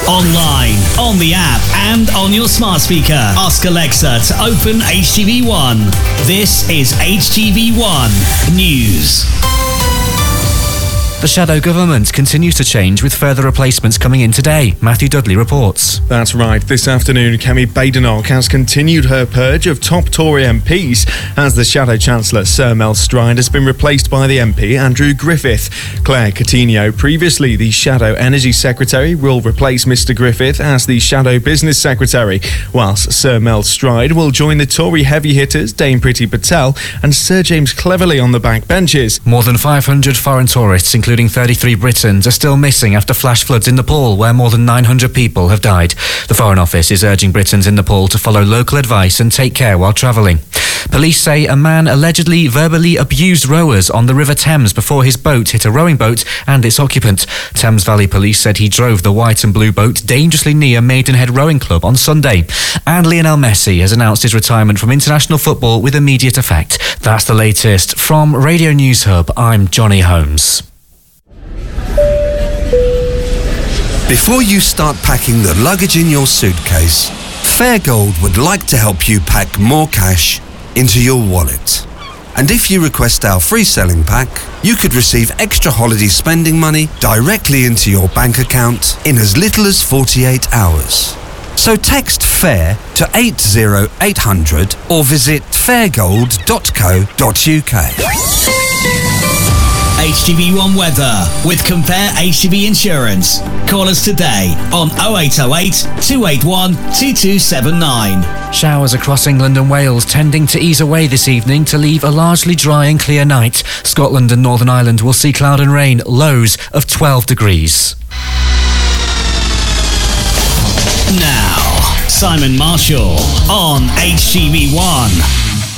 Online, on the app, and on your smart speaker. Ask Alexa to open HTV1. This is HTV1 News. The shadow government continues to change with further replacements coming in today. Matthew Dudley reports. That's right. This afternoon, Kemi Badenoch has continued her purge of top Tory MPs as the Shadow Chancellor Sir Mel Stride has been replaced by the MP Andrew Griffith. Claire Coutinho, previously the Shadow Energy Secretary, will replace Mr Griffith as the Shadow Business Secretary, whilst Sir Mel Stride will join the Tory heavy hitters Dame Priti Patel and Sir James Cleverly on the backbenches. More than 500 foreign tourists, including 33 Britons, are still missing after flash floods in Nepal, where more than 900 people have died. The Foreign Office is urging Britons in Nepal to follow local advice and take care while travelling. Police say a man allegedly verbally abused rowers on the River Thames before his boat hit a rowing boat and its occupant. Thames Valley Police said he drove the white and blue boat dangerously near Maidenhead Rowing Club on Sunday. And Lionel Messi has announced his retirement from international football with immediate effect. That's the latest. From Radio News Hub, I'm Johnny Holmes. Before you start packing the luggage in your suitcase, Fairgold would like to help you pack more cash into your wallet. And if you request our free selling pack, you could receive extra holiday spending money directly into your bank account in as little as 48 hours. So text FAIR to 80800 or visit fairgold.co.uk. HTV1 weather with Compare HTV Insurance. Call us today on 0808 281 2279. Showers across England and Wales tending to ease away this evening to leave a largely dry and clear night. Scotland and Northern Ireland will see cloud and rain, lows of 12 degrees. Now, Simon Marshall on HTV1.